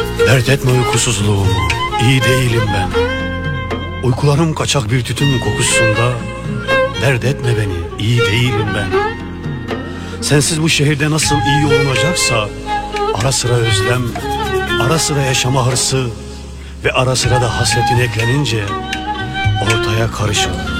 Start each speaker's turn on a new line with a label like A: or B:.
A: Dert etme uykusuzluğumu, iyi değilim ben. Uykularım kaçak bir tütün kokusunda. Dert etme beni, iyi değilim ben. Sensiz bu şehirde nasıl iyi olunacaksa, ara sıra özlem, ara sıra yaşama hırsı ve ara sıra da hasretin eklenince ortaya karışık